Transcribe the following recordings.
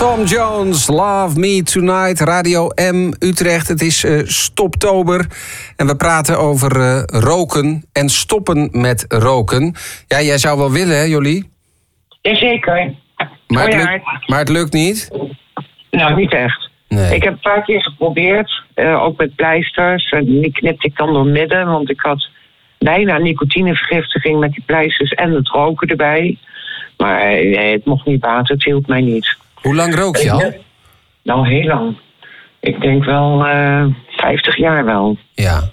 Tom Jones, Love Me Tonight, Radio M Utrecht. Het is stoptober en we praten over roken en stoppen met roken. Ja, jij zou wel willen, hè, Jolie? Jazeker. Maar het lukt niet? Nou, niet echt. Nee. Ik heb een paar keer geprobeerd, ook met pleisters. En die knipte ik dan door midden, want ik had bijna nicotinevergiftiging met die pleisters en het roken erbij. Maar het mocht niet baten, het hielp mij niet. Hoe lang rook je al? Nou, heel lang. Ik denk wel 50 jaar wel. Ja.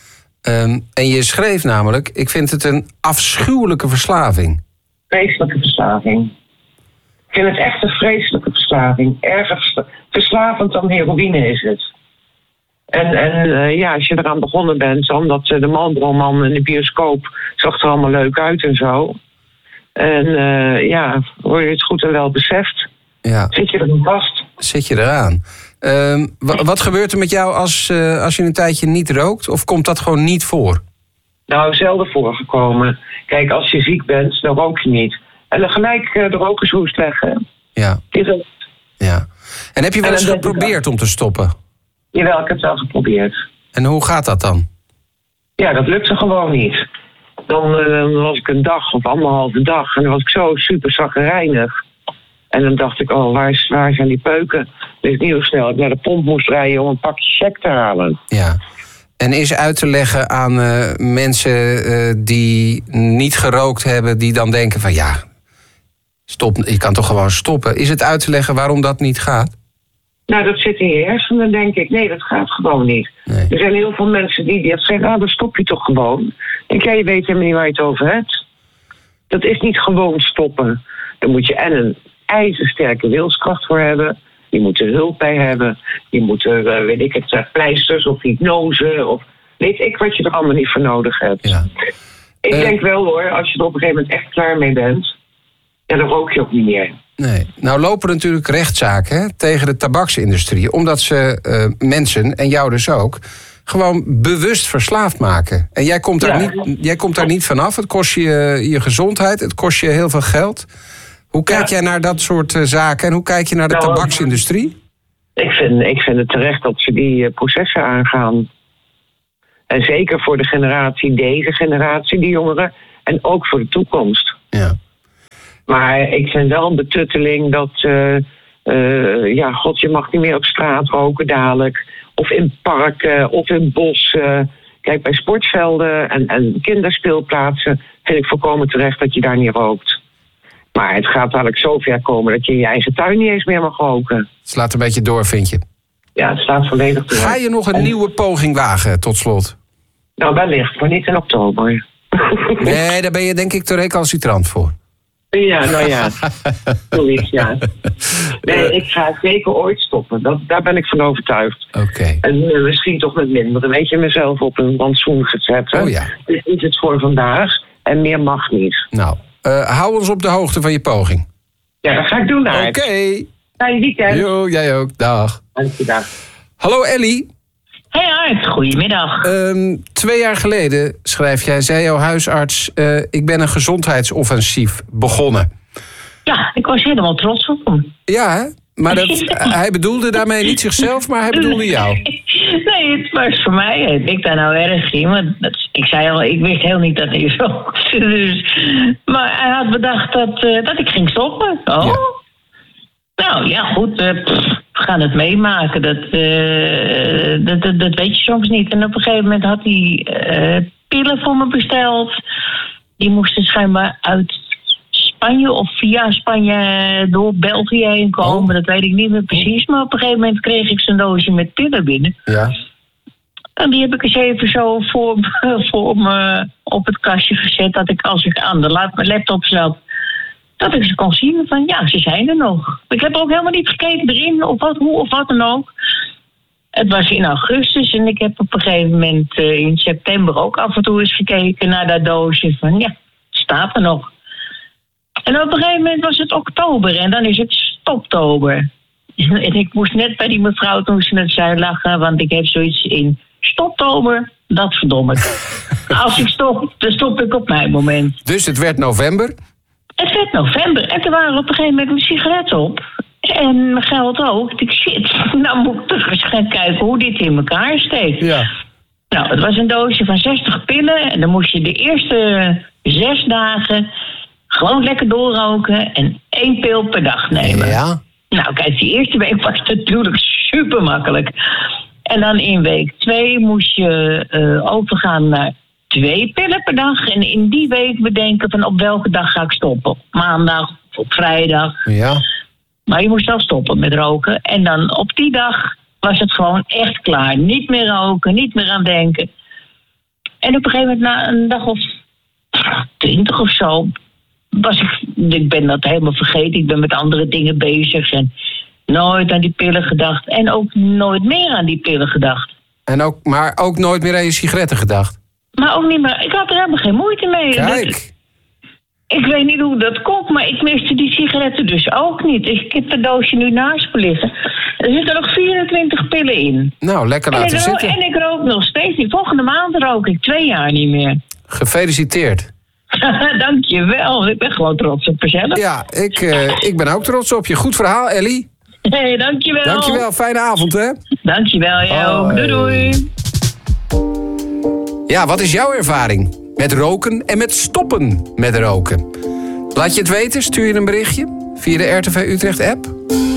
En je schreef namelijk, ik vind het een afschuwelijke verslaving. Vreselijke verslaving. Ik vind het echt een vreselijke verslaving. Erger verslavend dan heroïne is het. En als je eraan begonnen bent, omdat de Marlboro-man in de bioscoop zag er allemaal leuk uit en zo. En hoor je het goed en wel beseft, zit je er dan vast. Zit je eraan. Wat gebeurt er met jou als je een tijdje niet rookt? Of komt dat gewoon niet voor? Nou, zelden voorgekomen. Kijk, als je ziek bent, dan rook je niet. En dan gelijk de rokershoest leggen. Ja. Ja. En heb je wel eens geprobeerd om te stoppen? Jawel, ik heb het wel geprobeerd. En hoe gaat dat dan? Ja, dat lukte gewoon niet. Dan was ik een dag of anderhalve dag en dan was ik zo super chagrijnig. En dan dacht ik, waar zijn die peuken? Dus niet hoe snel ik naar de pomp moest rijden om een pakje check te halen. Ja. En is uit te leggen aan mensen die niet gerookt hebben, die dan denken van stop, je kan toch gewoon stoppen. Is het uit te leggen waarom dat niet gaat? Nou, dat zit in je hersenen, denk ik. Nee, dat gaat gewoon niet. Nee. Er zijn heel veel mensen die zeggen, dan stop je toch gewoon. En je weet helemaal niet waar je het over hebt. Dat is niet gewoon stoppen. Dan moet je en een ijzersterke wilskracht voor hebben. Je moet er hulp bij hebben. Je moet er, pleisters of hypnose of weet ik wat je er allemaal niet voor nodig hebt. Ja. Ik denk wel hoor, als je er op een gegeven moment echt klaar mee bent, dan rook je ook niet meer. Nee. Nou lopen er natuurlijk rechtszaken tegen de tabaksindustrie, omdat ze mensen, en jou dus ook, gewoon bewust verslaafd maken. En jij komt daar niet vanaf. Het kost je gezondheid, het kost je heel veel geld. Hoe kijk jij naar dat soort zaken en hoe kijk je naar de tabaksindustrie? Ik vind het terecht dat ze die processen aangaan. En zeker voor deze generatie, die jongeren, en ook voor de toekomst. Ja. Maar ik vind wel een betutteling dat, je mag niet meer op straat roken dadelijk. Of in parken, of in bossen. Kijk, bij sportvelden en kinderspeelplaatsen vind ik volkomen terecht dat je daar niet rookt. Maar het gaat dadelijk zo ver komen dat je in je eigen tuin niet eens meer mag roken. Het slaat een beetje door, vind je? Ja, het slaat volledig door. Ga je nog een nieuwe poging wagen, tot slot? Nou, wellicht, maar niet in oktober. Nee, daar ben je denk ik te recalcitrant voor. Ja, nou ja. Zoiets, ja. Nee, ik ga zeker ooit stoppen. Daar ben ik van overtuigd. Oké. En misschien toch met minder. Dan weet je mezelf op een rantsoen gezet. Hè? Oh ja. Dit is het voor vandaag. En meer mag niet. Nou, hou ons op de hoogte van je poging. Ja, dat ga ik doen. Oké. Fijne weekend. Jo, jij ook. Dag. Dank je, dag. Hallo Ellie. Hey Art, goedemiddag. 2 jaar geleden, schrijf jij, zei jouw huisarts, ik ben een gezondheidsoffensief begonnen. Ja, ik was helemaal trots op hem. Ja, hè? Maar hij bedoelde daarmee niet zichzelf, maar hij bedoelde jou. Nee, het was voor mij. Heb ik daar nou erg in? Want ik zei al, ik wist heel niet dat hij zo. Maar hij had bedacht dat ik ging stoppen. Oh. Ja. Nou ja, goed. We gaan het meemaken. Dat weet je soms niet. En op een gegeven moment had hij pillen voor me besteld. Die moesten schijnbaar uit Spanje of via Spanje door België heen komen. Dat weet ik niet meer precies. Maar op een gegeven moment kreeg ik zo'n doosje met pillen binnen. Ja. En die heb ik eens even zo voor me op het kastje gezet. Dat ik als ik aan de laptop zat, dat ik ze kon zien van ja, ze zijn er nog. Ik heb ook helemaal niet gekeken erin of hoe of wat dan ook. Het was in augustus en ik heb op een gegeven moment in september ook af en toe eens gekeken naar dat doosje van ja, het staat er nog. En op een gegeven moment was het oktober en dan is het stoptober. En ik moest net bij die mevrouw toen ze het zei lachen, want ik heb zoiets in stoptober, dat verdom ik. Als ik stop, dan stop ik op mijn moment. Dus het werd november? Het werd november en er waren op een gegeven moment mijn sigaretten op. En mijn geld ook. Ik dacht, shit, nou moet ik toch eens gaan kijken hoe dit in elkaar steekt. Ja. Nou, het was een doosje van 60 pillen. En dan moest je de eerste 6 dagen gewoon lekker doorroken en 1 pil per dag nemen. Ja. Nou, kijk, die eerste week was het natuurlijk super makkelijk. En dan in week 2 moest je overgaan naar 2 pillen per dag. En in die week bedenken van op welke dag ga ik stoppen. Op maandag of op vrijdag. Ja. Maar je moest wel stoppen met roken. En dan op die dag was het gewoon echt klaar. Niet meer roken, niet meer aan denken. En op een gegeven moment na een dag of 20 of zo was ik ben dat helemaal vergeten. Ik ben met andere dingen bezig en nooit aan die pillen gedacht. En ook nooit meer aan die pillen gedacht. Maar ook nooit meer aan je sigaretten gedacht? Maar ook niet meer. Ik had er helemaal geen moeite mee. Kijk. Ik weet niet hoe dat komt, maar ik miste die sigaretten dus ook niet. Ik heb het doosje nu naast me liggen. Er zitten nog 24 pillen in. Nou, lekker laten zitten. En ik rook nog steeds niet. Volgende maand rook ik 2 jaar niet meer. Gefeliciteerd. Dankjewel. Ik ben gewoon trots op mezelf. Ja, ik ben ook trots op je. Goed verhaal, Ellie. Hey, dankjewel. Dankjewel. Fijne avond, hè. Dankjewel, jij ook. Doei, doei. Ja, wat is jouw ervaring met roken en met stoppen met roken? Laat je het weten, stuur je een berichtje via de RTV Utrecht app.